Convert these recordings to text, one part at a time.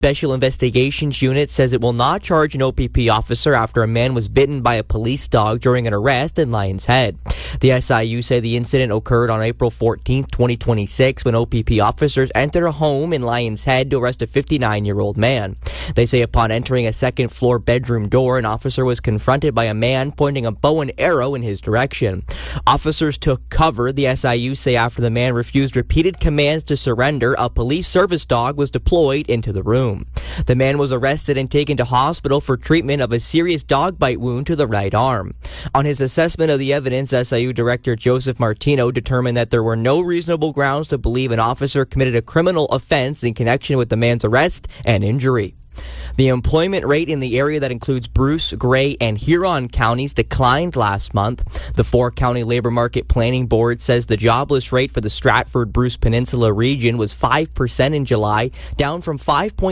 Special Investigations Unit says it will not charge an OPP officer after a man was bitten by a police dog during an arrest in Lions Head. The SIU say the incident occurred on April 14, 2026, when OPP officers entered a home in Lions Head to arrest a 59-year-old man. They say upon entering a second-floor bedroom door, an officer was confronted by a man pointing a bow and arrow in his direction. Officers took cover. The SIU say after the man refused repeated commands to surrender, a police service dog was deployed into the room. The man was arrested and taken to hospital for treatment of a serious dog bite wound to the right arm. On his assessment of the evidence, SIU Director Joseph Martino determined that there were no reasonable grounds to believe an officer committed a criminal offense in connection with the man's arrest and injury. The employment rate in the area that includes Bruce, Grey, and Huron counties declined last month. The 4-county labor market planning board says the jobless rate for the Stratford-Bruce Peninsula region was 5% in July, down from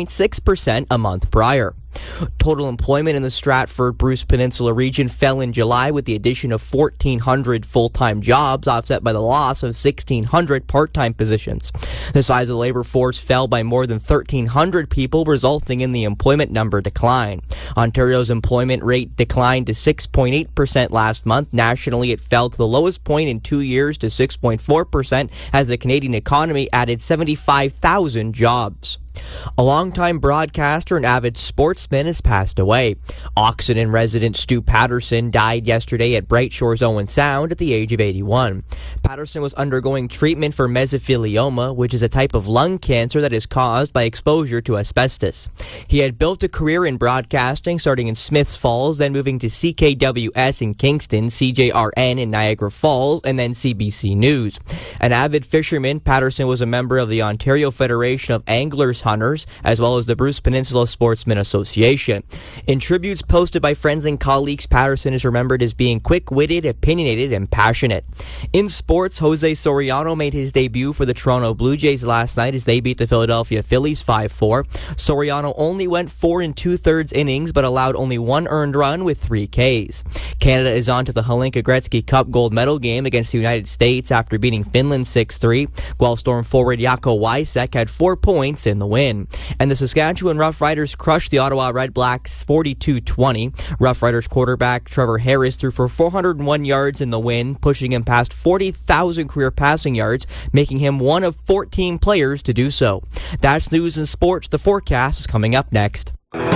5.6% a month prior. Total employment in the Stratford-Bruce Peninsula region fell in July with the addition of 1,400 full-time jobs, offset by the loss of 1,600 part-time positions. The size of the labor force fell by more than 1,300 people, resulting in the employment number decline. Ontario's employment rate declined to 6.8% last month. Nationally, it fell to the lowest point in 2 years to 6.4% as the Canadian economy added 75,000 jobs. A longtime broadcaster and avid sportsman has passed away. Oxenden resident Stu Patterson died yesterday at Bright Shores Owen Sound at the age of 81. Patterson was undergoing treatment for mesothelioma, which is a type of lung cancer that is caused by exposure to asbestos. He had built a career in broadcasting, starting in Smiths Falls, then moving to CKWS in Kingston, CJRN in Niagara Falls, and then CBC News. An avid fisherman, Patterson was a member of the Ontario Federation of Anglers Hunters, as well as the Bruce Peninsula Sportsmen Association. In tributes posted by friends and colleagues, Patterson is remembered as being quick-witted, opinionated, and passionate. In sports, Jose Soriano made his debut for the Toronto Blue Jays last night as they beat the Philadelphia Phillies 5-4. Soriano only went 4 2/3 innings, but allowed only 1 earned run with 3 Ks. Canada is on to the Hlinka Gretzky Cup gold medal game against the United States after beating Finland 6-3. Guelph Storm forward Jaco Wysek had 4 points in the win. And the Saskatchewan Roughriders crushed the Ottawa Redblacks 42-20. Roughriders quarterback Trevor Harris threw for 401 yards in the win, pushing him past 40,000 career passing yards, making him one of 14 players to do so. That's news in sports. The forecast is coming up next.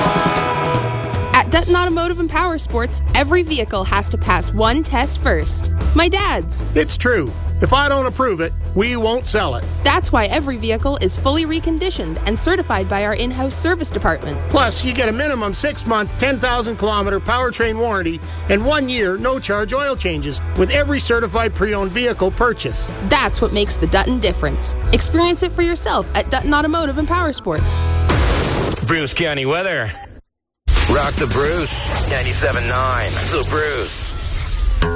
At Dutton Automotive and Power Sports, every vehicle has to pass one test first. My dad's. It's true. If I don't approve it, we won't sell it. That's why every vehicle is fully reconditioned and certified by our in-house service department. Plus, you get a minimum 6-month, 10,000-kilometer powertrain warranty and 1 year no-charge oil changes with every certified pre-owned vehicle purchase. That's what makes the Dutton difference. Experience it for yourself at Dutton Automotive and Power Sports. Bruce County weather. Rock the Bruce. 97.9. The Bruce.